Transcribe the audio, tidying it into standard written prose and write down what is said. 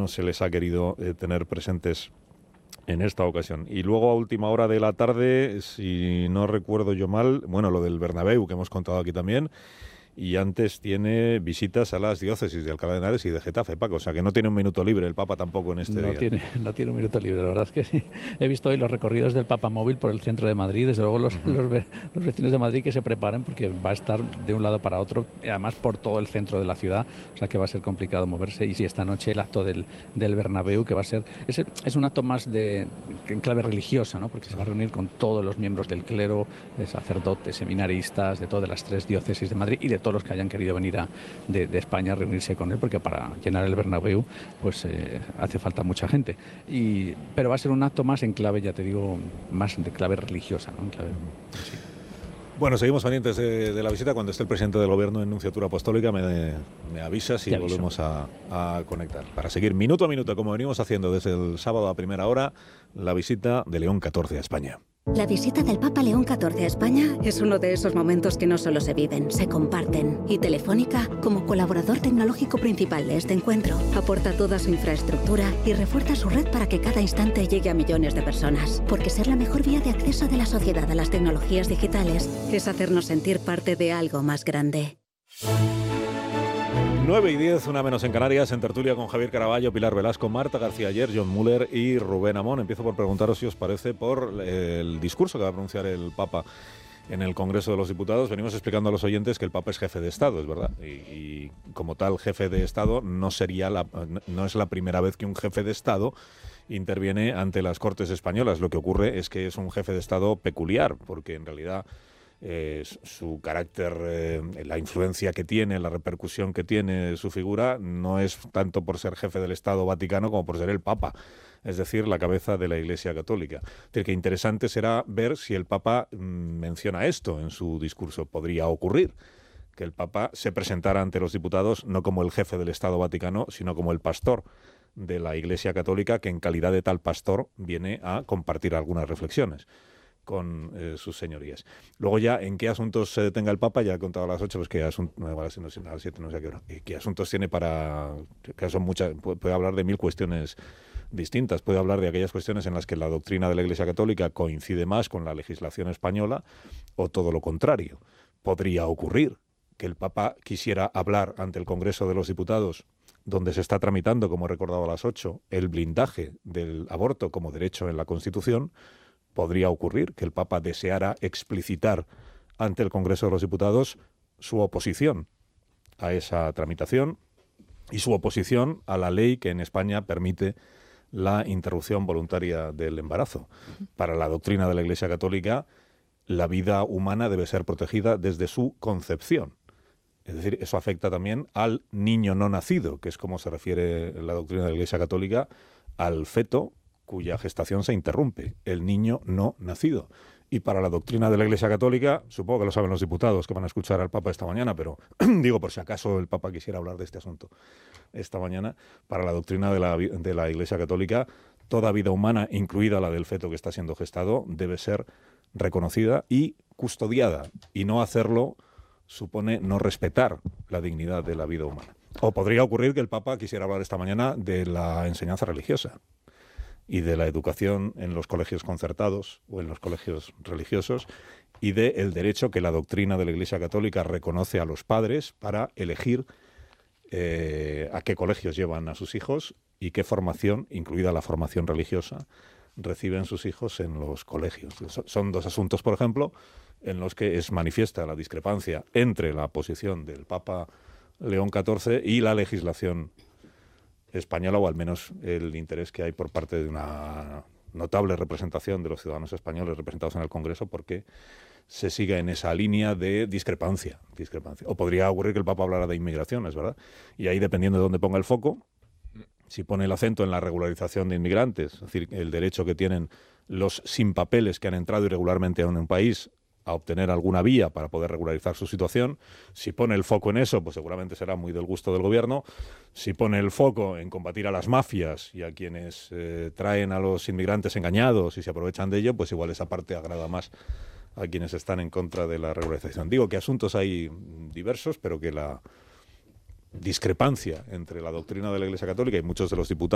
no se les ha querido tener presentes en esta ocasión. Y luego a última hora de la tarde, si no recuerdo yo mal, bueno, lo del Bernabéu que hemos contado aquí también, y antes tiene visitas a las diócesis de Alcalá de Henares y de Getafe, Paco, o sea que no tiene un minuto libre el Papa tampoco en este día. No tiene un minuto libre, la verdad es que sí. He visto hoy los recorridos del Papa móvil por el centro de Madrid, desde luego los vecinos de Madrid que se preparen porque va a estar de un lado para otro, además por todo el centro de la ciudad, o sea que va a ser complicado moverse. Y si esta noche el acto del Bernabéu, que va a ser, es un acto más en clave religiosa, ¿no? Porque se va a reunir con todos los miembros del clero, de sacerdotes, seminaristas, de todas las 3 diócesis de Madrid y de todos los que hayan querido venir de España a reunirse con él, porque para llenar el Bernabéu pues hace falta mucha gente. Pero va a ser un acto más en clave, ya te digo, más de clave religiosa, ¿no? En clave, sí. Bueno, seguimos pendientes de la visita. Cuando esté el presidente del Gobierno en Nunciatura Apostólica me avisas y volvemos a conectar. Para seguir minuto a minuto, como venimos haciendo desde el sábado a primera hora, la visita de León XIV a España. La visita del Papa León XIV a España es uno de esos momentos que no solo se viven, se comparten. Y Telefónica, como colaborador tecnológico principal de este encuentro, aporta toda su infraestructura y refuerza su red para que cada instante llegue a millones de personas. Porque ser la mejor vía de acceso de la sociedad a las tecnologías digitales es hacernos sentir parte de algo más grande. 9:10, una menos en Canarias, en tertulia con Javier Caraballo, Pilar Velasco, Marta García Ayer, John Muller y Rubén Amón. Empiezo por preguntaros si os parece por el discurso que va a pronunciar el Papa en el Congreso de los Diputados. Venimos explicando a los oyentes que el Papa es jefe de Estado, es verdad, y como tal jefe de Estado no es la primera vez que un jefe de Estado interviene ante las Cortes españolas. Lo que ocurre es que es un jefe de Estado peculiar, porque en realidad su carácter, la influencia que tiene, la repercusión que tiene su figura, no es tanto por ser jefe del Estado Vaticano como por ser el Papa, es decir, la cabeza de la Iglesia Católica. Es decir, que interesante será ver si el Papa menciona esto en su discurso. Podría ocurrir que el Papa se presentara ante los diputados no como el jefe del Estado Vaticano, sino como el pastor de la Iglesia Católica, que en calidad de tal pastor viene a compartir algunas reflexiones con sus señorías. Luego ya, ¿en qué asuntos se detenga el Papa? Ya he contado a las 8, pues qué asuntos, a las 7, no sé a qué hora. ¿Qué asuntos tiene para...? Que son muchas, puede hablar de 1000 cuestiones distintas. Puede hablar de aquellas cuestiones en las que la doctrina de la Iglesia Católica coincide más con la legislación española o todo lo contrario. Podría ocurrir que el Papa quisiera hablar ante el Congreso de los Diputados, donde se está tramitando, como he recordado a las 8, el blindaje del aborto como derecho en la Constitución. Podría ocurrir que el Papa deseara explicitar ante el Congreso de los Diputados su oposición a esa tramitación y su oposición a la ley que en España permite la interrupción voluntaria del embarazo. Para la doctrina de la Iglesia Católica, la vida humana debe ser protegida desde su concepción. Es decir, eso afecta también al niño no nacido, que es como se refiere la doctrina de la Iglesia Católica al feto cuya gestación se interrumpe, el niño no nacido. Y para la doctrina de la Iglesia Católica, supongo que lo saben los diputados que van a escuchar al Papa esta mañana, pero digo por si acaso el Papa quisiera hablar de este asunto esta mañana, para la doctrina de la Iglesia Católica, toda vida humana, incluida la del feto que está siendo gestado, debe ser reconocida y custodiada, y no hacerlo supone no respetar la dignidad de la vida humana. O podría ocurrir que el Papa quisiera hablar esta mañana de la enseñanza religiosa y de la educación en los colegios concertados o en los colegios religiosos y del derecho que la doctrina de la Iglesia Católica reconoce a los padres para elegir a qué colegios llevan a sus hijos y qué formación, incluida la formación religiosa, reciben sus hijos en los colegios. Son 2 asuntos, por ejemplo, en los que es manifiesta la discrepancia entre la posición del Papa León XIV y la legislación española, o al menos el interés que hay por parte de una notable representación de los ciudadanos españoles representados en el Congreso porque se siga en esa línea de discrepancia. O podría ocurrir que el Papa hablara de inmigración, es verdad. Y ahí, dependiendo de dónde ponga el foco, si pone el acento en la regularización de inmigrantes, es decir, el derecho que tienen los sin papeles que han entrado irregularmente en un país a obtener alguna vía para poder regularizar su situación. Si pone el foco en eso, pues seguramente será muy del gusto del gobierno. Si pone el foco en combatir a las mafias y a quienes traen a los inmigrantes engañados y se aprovechan de ello, pues igual esa parte agrada más a quienes están en contra de la regularización. Digo que asuntos hay diversos, pero que la discrepancia entre la doctrina de la Iglesia Católica y muchos de los diputados